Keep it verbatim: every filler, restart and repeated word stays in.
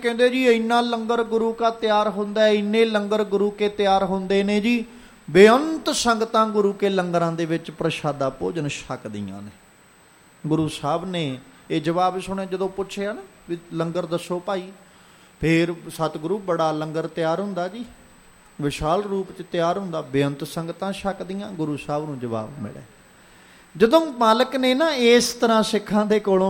ਕਹਿੰਦੇ ਜੀ ਇੰਨਾ ਲੰਗਰ ਗੁਰੂ ਕਾ ਤਿਆਰ ਹੁੰਦਾ, ਇੰਨੇ ਲੰਗਰ ਗੁਰੂ ਕੇ ਤਿਆਰ ਹੁੰਦੇ ਨੇ ਜੀ, ਬੇਅੰਤ ਸੰਗਤਾਂ ਗੁਰੂ ਕੇ ਲੰਗਰਾਂ ਦੇ ਵਿੱਚ ਪ੍ਰਸ਼ਾਦਾ ਭੋਜਨ ਛਕਦੀਆਂ ਨੇ। ਗੁਰੂ ਸਾਹਿਬ ਨੇ ਇਹ ਜਵਾਬ ਸੁਣਿਆ ਜਦੋਂ ਪੁੱਛਿਆ ਨਾ ਵੀ ਲੰਗਰ ਦੱਸੋ ਭਾਈ, ਫੇਰ ਸਤਿਗੁਰੂ ਬੜਾ ਲੰਗਰ ਤਿਆਰ ਹੁੰਦਾ ਜੀ, ਵਿਸ਼ਾਲ ਰੂਪ 'ਚ ਤਿਆਰ ਹੁੰਦਾ, ਬੇਅੰਤ ਸੰਗਤਾਂ ਛਕਦੀਆਂ। ਗੁਰੂ ਸਾਹਿਬ ਨੂੰ ਜਵਾਬ ਮਿਲਿਆ। ਜਦੋਂ ਮਾਲਕ ਨੇ ਨਾ ਇਸ ਤਰ੍ਹਾਂ ਸਿੱਖਾਂ ਦੇ ਕੋਲੋਂ